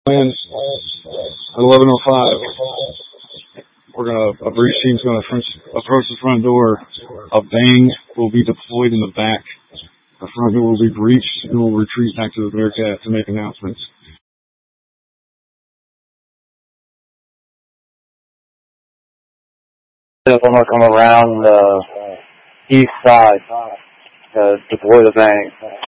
And at 11:05, a breach team's gonna approach the front door. A bang will be deployed in the back. The front door will be breached, and we'll retreat back to the Bearcat to make announcements. I'm gonna come around the east side to deploy the bang.